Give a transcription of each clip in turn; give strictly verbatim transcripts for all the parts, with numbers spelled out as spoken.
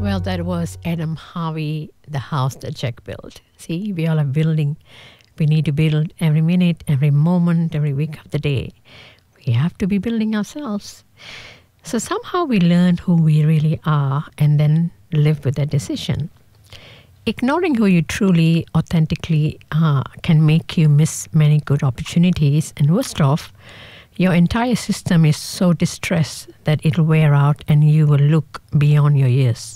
Well, that was Adam Harvey, The House That Jack Built. See, we all are building. We need to build every minute, every moment, every week of the day. We have to be building ourselves. So somehow we learn who we really are and then live with that decision. Ignoring who you truly, authentically are can make you miss many good opportunities. And worst off, your entire system is so distressed that it'll wear out and you will look beyond your years.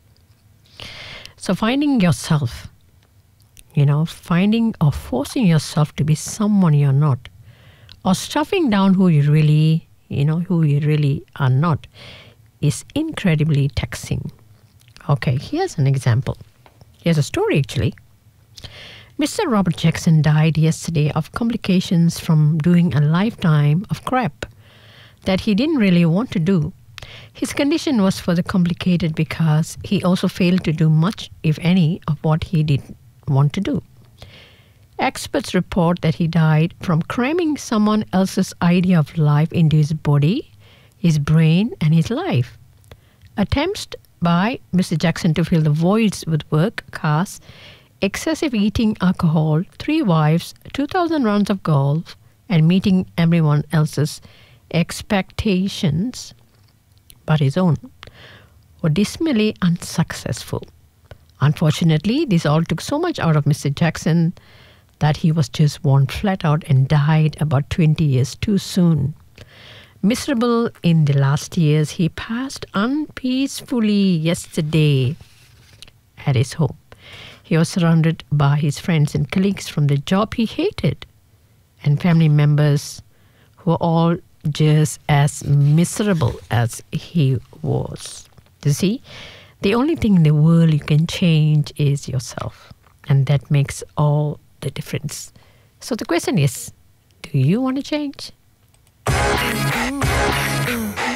So finding yourself, you know, finding or forcing yourself to be someone you're not, or stuffing down who you really, you know, who you really are not, is incredibly taxing. Okay, here's an example. Here's a story, actually. Mister Robert Jackson died yesterday of complications from doing a lifetime of crap that he didn't really want to do. His condition was further complicated because he also failed to do much, if any, of what he did want to do. Experts report that he died from cramming someone else's idea of life into his body, his brain, and his life. Attempts by Mister Jackson to fill the voids with work, cars, excessive eating, alcohol, three wives, two thousand rounds of golf, and meeting everyone else's expectations but his own, were dismally unsuccessful. Unfortunately, this all took so much out of Mister Jackson that he was just worn flat out and died about twenty years too soon. Miserable in the last years, he passed unpeacefully yesterday at his home. He was surrounded by his friends and colleagues from the job he hated and family members who were all just as miserable as he was. You see, the only thing in the world you can change is yourself, and that makes all the difference. So the question is, do you want to change?